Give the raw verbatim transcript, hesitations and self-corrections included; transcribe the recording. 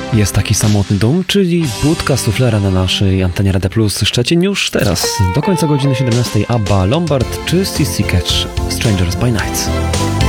Jest taki samotny dom, czyli budka suflera na naszej antenie Radia Plus Szczecin już teraz. Do końca godziny siedemnastej ABBA, Lombard czy C C Catch, Strangers by Night.